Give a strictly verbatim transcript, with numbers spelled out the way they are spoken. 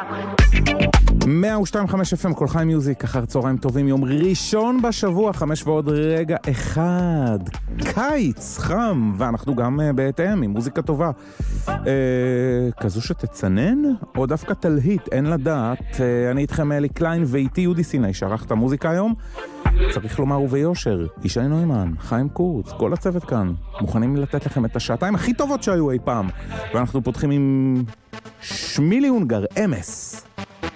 מאה ושתיים נקודה חמש אף אם, כל חיים מיוזיק, אחר צהריים טובים, יום ראשון בשבוע, חמש ועוד רגע אחד. קיץ, חם, ואנחנו גם uh, בהתאם, עם מוזיקה טובה. Uh, כזו שתצנן, או דווקא תלהיט, אין לדעת. Uh, אני איתכם אלי קליין, ואיתי יהודי סיני, שערך את המוזיקה היום. צריך לומר וביושר, ישי נוימן, חיים קורץ, כל הצוות כאן, מוכנים לתת לכם את השעתיים הכי טובות שהיו אי פעם. ואנחנו פותחים עם שמילי אונגר, אמס.